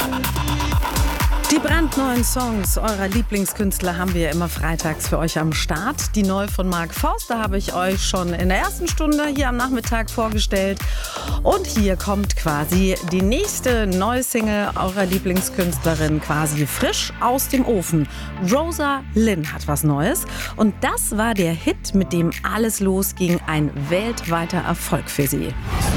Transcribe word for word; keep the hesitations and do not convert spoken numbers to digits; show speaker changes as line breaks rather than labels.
Die brandneuen Songs eurer Lieblingskünstler haben wir immer freitags für euch am Start. Die neue von Mark Forster habe ich euch schon in der ersten Stunde hier am Nachmittag vorgestellt. Und hier kommt quasi die nächste neue Single eurer Lieblingskünstlerin quasi frisch aus dem Ofen. Rosa Linn hat was Neues. Und das war der Hit, mit dem alles losging. Ein weltweiter Erfolg für sie.